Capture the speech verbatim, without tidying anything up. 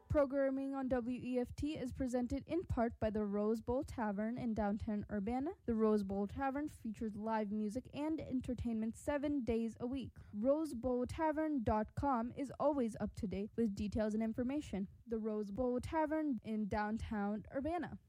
Programming on W E F T is presented in part by the Rose Bowl Tavern in downtown Urbana. The Rose Bowl Tavern features live music and entertainment seven days a week. rose bowl tavern dot com is always up to date with details and information. The Rose Bowl Tavern in downtown Urbana.